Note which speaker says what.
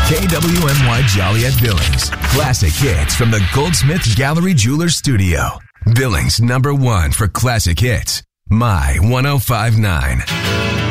Speaker 1: KWMY Joliet Billings. Classic hits from the Goldsmith Gallery Jewelers Studio. Billings #1 for classic hits. My 1059.